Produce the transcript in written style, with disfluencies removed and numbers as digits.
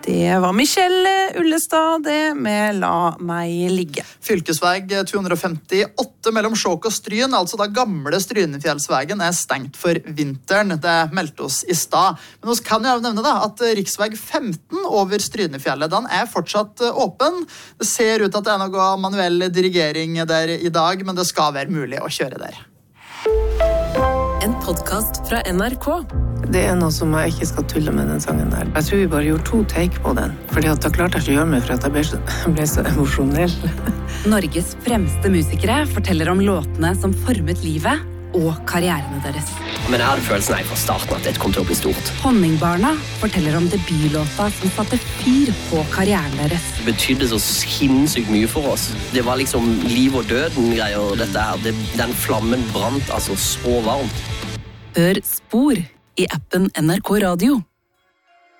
Det var Michelle Ullestad, det med La meg ligge. Fylkesveg 258 mellom Skjåk og Stryn, altså da gamle Strynefjellsvegen, stengt for vinteren. Det meldte oss i stad. Men oss kan jo nevne da, at riksveg 15 over Strynefjellet, den fortsatt åpen. Det ser ut at det noe manuell dirigering der i dag, men det skal være mulig å kjøre der. En podcast fra NRK. Det noe som jeg ikke skal tulle med den sangen der. Jeg tror vi bare gjorde 2 take på den, fordi at da klarte jeg ikke å gjøre meg for at jeg ble så emosjonell. Norges fremste musikere forteller om låtene som formet livet og karrierene deres. Men jeg hadde følelsen fra starten at det kom til å bli stort. Honningbarna forteller om debutlåta som satte fyr på karrieren deres. Det betydde så sinnssykt mye for oss. Det var liksom liv og døden greier dette her. Den flammen brant altså så varmt. Hør Spor i appen NRK Radio.